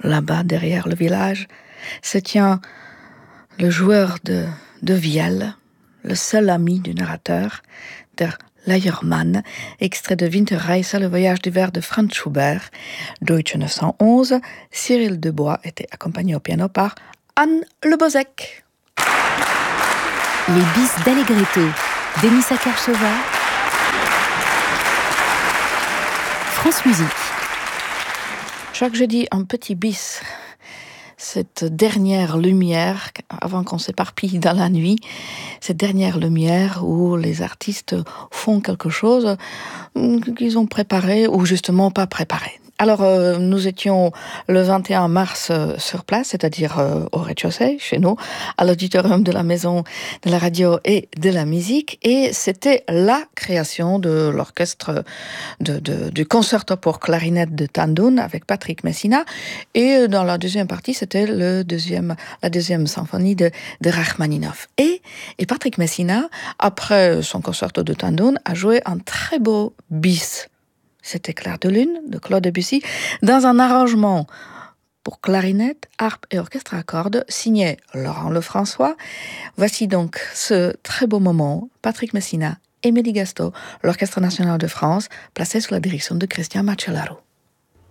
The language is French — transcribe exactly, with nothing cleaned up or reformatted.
là-bas, derrière le village, se tient le joueur de, de vielle, le seul ami du narrateur, der Leiermann, extrait de Winterreise, le voyage d'hiver de Franz Schubert. Deutsche neuf cent onze, Cyril Debois était accompagné au piano par Anne Le Bozek. Les bis d'Allegretto, Denis Sakarchova, France Musique. Chaque jeudi, un petit bis. Cette dernière lumière, avant qu'on s'éparpille dans la nuit, cette dernière lumière où les artistes font quelque chose qu'ils ont préparé ou justement pas préparé. Alors, euh, nous étions le vingt et un mars euh, sur place, c'est-à-dire euh, au rez-de-chaussée, chez nous, à l'auditorium de la Maison de la Radio et de la Musique, et c'était la création de l'orchestre de, de, du concerto pour clarinette de Tandun avec Patrick Messina, et dans la deuxième partie, c'était le deuxième, la deuxième symphonie de, de Rachmaninov. Et, et Patrick Messina, après son concerto de Tandun, a joué un très beau bis. C'était Clair de Lune de Claude Debussy, dans un arrangement pour clarinette, harpe et orchestre à cordes, signé Laurent Lefrançois. Voici donc ce très beau moment, Patrick Messina, Émilie Gasteau, l'Orchestre national de France, placé sous la direction de Christian Macellaro.